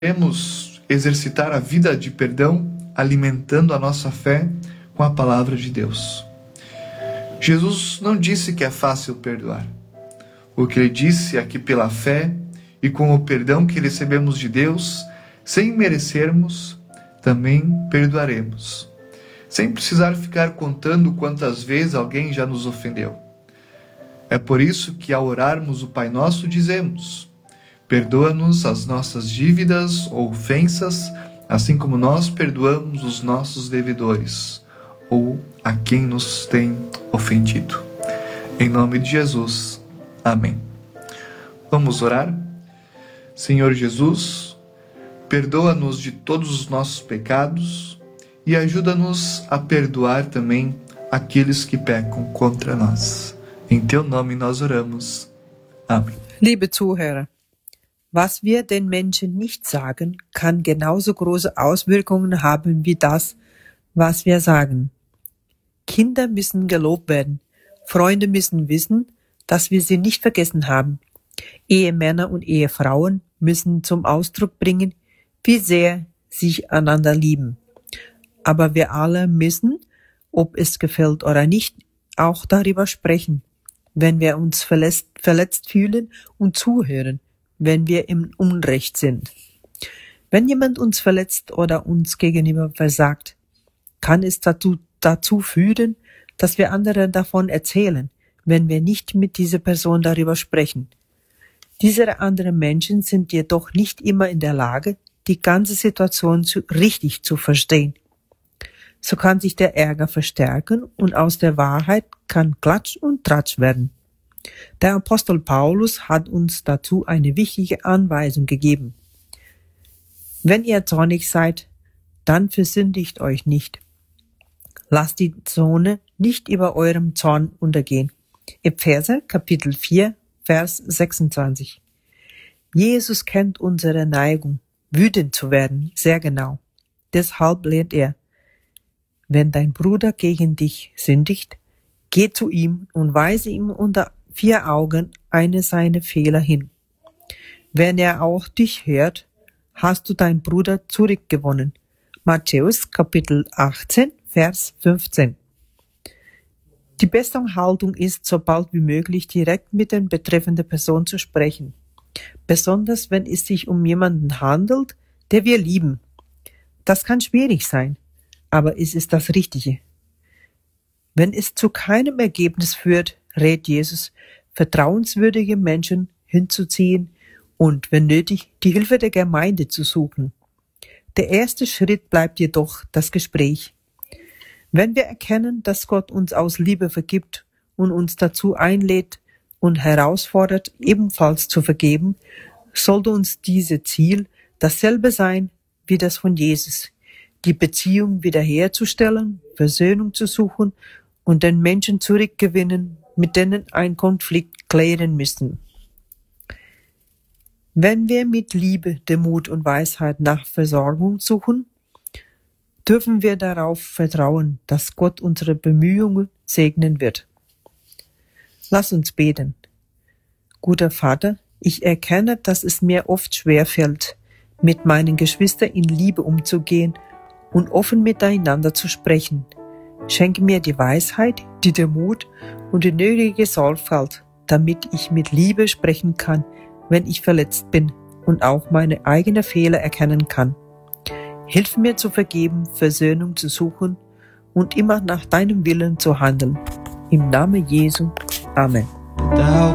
Podemos exercitar a vida de perdão alimentando a nossa fé com a palavra de Deus. Jesus não disse que é fácil perdoar. O que ele disse é que pela fé e com o perdão que recebemos de Deus, sem merecermos, também perdoaremos, sem precisar ficar contando quantas vezes alguém já nos ofendeu. É por isso que ao orarmos o Pai Nosso dizemos: perdoa-nos as nossas dívidas ou ofensas, assim como nós perdoamos os nossos devedores, ou a quem nos tem ofendido. Em nome de Jesus. Amém. Vamos orar? Senhor Jesus, perdoa-nos de todos os nossos pecados e ajuda-nos a perdoar também aqueles que pecam contra nós. Em Teu nome nós oramos. Amém. Liebe Zuhörer, was wir den Menschen nicht sagen, kann genauso große Auswirkungen haben wie das, was wir sagen. Kinder müssen gelobt werden. Freunde müssen wissen, dass wir sie nicht vergessen haben. Ehemänner und Ehefrauen müssen zum Ausdruck bringen, wie sehr sie einander lieben. Aber wir alle müssen, ob es gefällt oder nicht, auch darüber sprechen, wenn wir uns verletzt fühlen und zuhören, wenn wir im Unrecht sind. Wenn jemand uns verletzt oder uns gegenüber versagt, kann es dazu führen, dass wir anderen davon erzählen, wenn wir nicht mit dieser Person darüber sprechen. Diese anderen Menschen sind jedoch nicht immer in der Lage, die ganze Situation richtig zu verstehen. So kann sich der Ärger verstärken und aus der Wahrheit kann Klatsch und Tratsch werden. Der Apostel Paulus hat uns dazu eine wichtige Anweisung gegeben. Wenn ihr zornig seid, dann versündigt euch nicht. Lasst die Sonne nicht über eurem Zorn untergehen. Epheser Kapitel 4, Vers 26. Jesus kennt unsere Neigung, wütend zu werden, sehr genau. Deshalb lehrt er: Wenn dein Bruder gegen dich sündigt, geh zu ihm und weise ihm unter 4 Augen eine seiner Fehler hin. Wenn er auch dich hört, hast du deinen Bruder zurückgewonnen. Matthäus Kapitel 18, Vers 15. Die beste Haltung ist, so bald wie möglich direkt mit der betreffenden Person zu sprechen. Besonders wenn es sich um jemanden handelt, der wir lieben. Das kann schwierig sein, aber es ist das Richtige. Wenn es zu keinem Ergebnis führt, rät Jesus, vertrauenswürdige Menschen hinzuziehen und, wenn nötig, die Hilfe der Gemeinde zu suchen. Der erste Schritt bleibt jedoch das Gespräch. Wenn wir erkennen, dass Gott uns aus Liebe vergibt und uns dazu einlädt und herausfordert, ebenfalls zu vergeben, sollte uns dieses Ziel dasselbe sein wie das von Jesus: die Beziehung wiederherzustellen, Versöhnung zu suchen und den Menschen zurückgewinnen, mit denen ein Konflikt klären müssen. Wenn wir mit Liebe, Demut und Weisheit nach Versorgung suchen, dürfen wir darauf vertrauen, dass Gott unsere Bemühungen segnen wird. Lass uns beten. Guter Vater, ich erkenne, dass es mir oft schwerfällt, mit meinen Geschwistern in Liebe umzugehen und offen miteinander zu sprechen. Schenke mir die Weisheit, die Demut und die nötige Sorgfalt, damit ich mit Liebe sprechen kann, wenn ich verletzt bin und auch meine eigenen Fehler erkennen kann. Hilf mir zu vergeben, Versöhnung zu suchen und immer nach deinem Willen zu handeln. Im Namen Jesu. Amen.